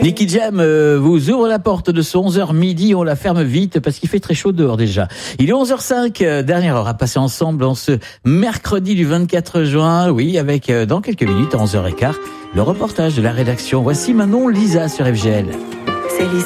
Nicky Jam vous ouvre la porte de son 11h midi, on la ferme vite parce qu'il fait très chaud dehors déjà. Il est 11h05, dernière heure à passer ensemble en ce mercredi du 24 juin, oui, avec dans quelques minutes à 11h15, le reportage de la rédaction. Voici Manon Lisa sur FGL. C'est